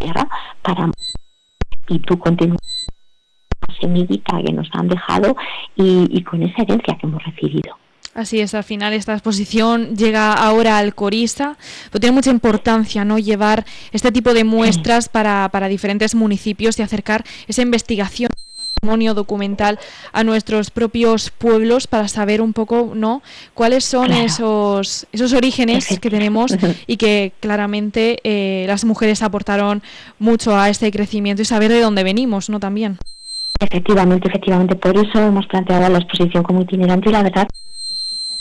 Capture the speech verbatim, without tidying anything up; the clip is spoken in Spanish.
tierra para y tú continúas la semillita que nos han dejado y, y con esa herencia que hemos recibido. Así es, al final esta exposición llega ahora al Corista, pero tiene mucha importancia, ¿no?, llevar este tipo de muestras para, para diferentes municipios y acercar esa investigación, patrimonio documental a nuestros propios pueblos para saber un poco, ¿no?, cuáles son claro. esos esos orígenes que tenemos y que claramente eh, las mujeres aportaron mucho a este crecimiento y saber de dónde venimos, ¿no?, también. Efectivamente, efectivamente, por eso hemos planteado la exposición como itinerante y la verdad